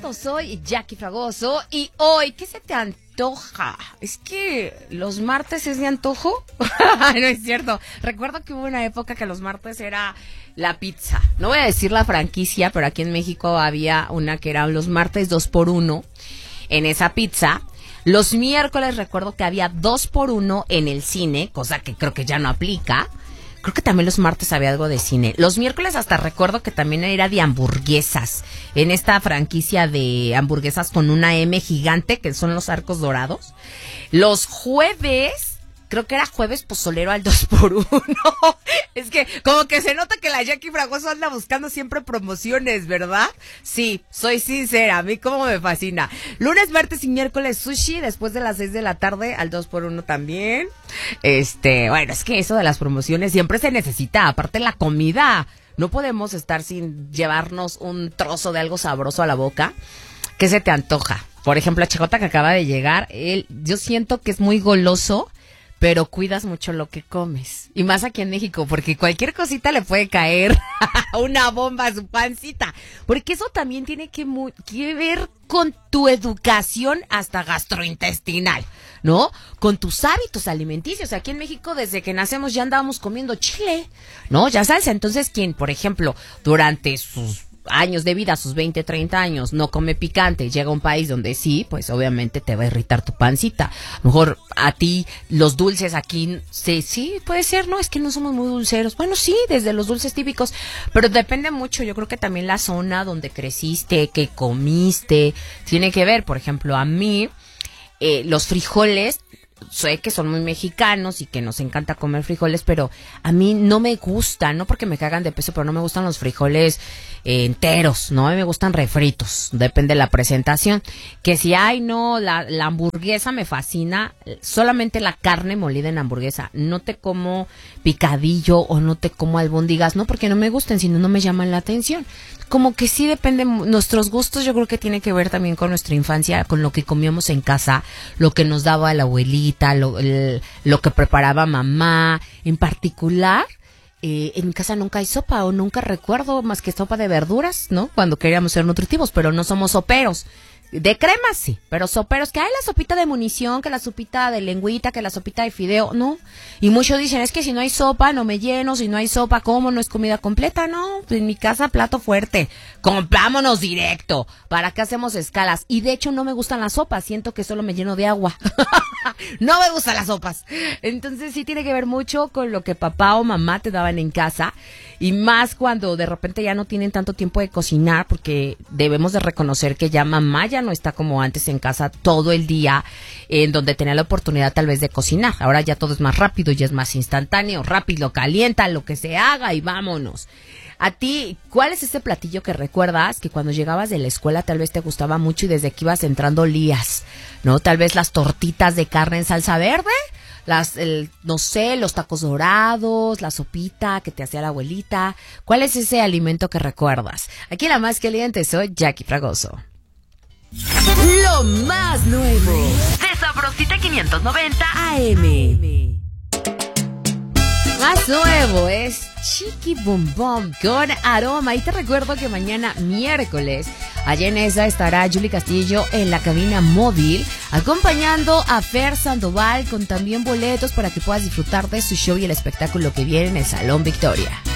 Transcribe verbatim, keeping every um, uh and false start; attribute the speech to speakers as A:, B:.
A: momento. Soy Jackie Fragoso y hoy, ¿qué se te antoja? Es que los martes es de antojo. No es cierto. Recuerdo que hubo una época que los martes era la pizza. No voy a decir la franquicia, pero aquí en México había una que era los martes dos por uno en esa pizza. Los miércoles recuerdo que había dos por uno en el cine, cosa que creo que ya no aplica. Creo que también los martes había algo de cine. Los miércoles hasta recuerdo que también era de hamburguesas. En esta franquicia de hamburguesas con una M gigante, que son los Arcos Dorados. Los jueves, creo que era jueves pozolero al dos por uno. Es que como que se nota que la Jackie Fragoso anda buscando siempre promociones, ¿verdad? Sí, soy sincera, a mí como me fascina. Lunes, martes y miércoles sushi después de las seis de la tarde al dos por uno también. Este, bueno, es que eso de las promociones siempre se necesita, aparte la comida. No podemos estar sin llevarnos un trozo de algo sabroso a la boca. ¿Qué se te antoja? Por ejemplo, la Chacota que acaba de llegar, él, yo siento que es muy goloso, pero cuidas mucho lo que comes. Y más aquí en México, porque cualquier cosita le puede caer una bomba a su pancita. Porque eso también tiene que, mu- que ver con tu educación hasta gastrointestinal, ¿no? Con tus hábitos alimenticios. Aquí en México, desde que nacemos ya andábamos comiendo chile, ¿no? Ya salsa. Entonces, quien, por ejemplo, durante sus años de vida, sus veinte, treinta años, no come picante, llega a un país donde sí, pues obviamente te va a irritar tu pancita. A lo mejor a ti los dulces aquí, sí, sí, puede ser, no, es que no somos muy dulceros. Bueno, sí, desde los dulces típicos, pero depende mucho, yo creo que también la zona donde creciste, que comiste, tiene que ver. Por ejemplo, a mí, eh, los frijoles, sé que son muy mexicanos y que nos encanta comer frijoles, pero a mí no me gustan, no porque me cagan de peso, pero no me gustan los frijoles eh, enteros, ¿no? A mí me gustan refritos, depende de la presentación. Que si hay, no, la, la hamburguesa me fascina, solamente la carne molida en hamburguesa. No te como picadillo o no te como albóndigas, no porque no me gusten, sino no me llaman la atención. Como que sí depende, nuestros gustos yo creo que tiene que ver también con nuestra infancia, con lo que comíamos en casa, lo que nos daba la abuelita, lo, el, lo que preparaba mamá. En particular, eh, en mi casa nunca hay sopa o nunca recuerdo más que sopa de verduras, ¿no? Cuando queríamos ser nutritivos, pero no somos soperos. De crema sí, pero soperos, que hay la sopita de munición, que la sopita de lengüita, que la sopita de fideo, no. Y muchos dicen, es que si no hay sopa, no me lleno, si no hay sopa, ¿cómo? No es comida completa, no. En mi casa, plato fuerte. Comprámonos directo. ¿Para qué hacemos escalas? Y de hecho no me gustan las sopas, siento que solo me lleno de agua. No me gustan las sopas. Entonces sí tiene que ver mucho con lo que papá o mamá te daban en casa. Y más cuando de repente ya no tienen tanto tiempo de cocinar, porque debemos de reconocer que ya mamá ya no está como antes en casa todo el día, en donde tenía la oportunidad tal vez de cocinar. Ahora ya todo es más rápido, ya es más instantáneo, rápido, calienta, lo que se haga y vámonos. A ti, ¿cuál es ese platillo que recuerdas que cuando llegabas de la escuela tal vez te gustaba mucho y desde que ibas entrando olías, ¿no? Tal vez las tortitas de carne en salsa verde, las, el, no sé, los tacos dorados, la sopita que te hacía la abuelita. ¿Cuál es ese alimento que recuerdas? Aquí la más caliente soy Jackie Fragoso. Lo más nuevo de Sabrosita quinientos noventa A M. Más nuevo es Chiqui Bum Bum con aroma. Y te recuerdo que mañana miércoles allá en esa estará Julie Castillo en la cabina móvil, acompañando a Fer Sandoval con también boletos para que puedas disfrutar de su show y el espectáculo que viene en el Salón Victoria.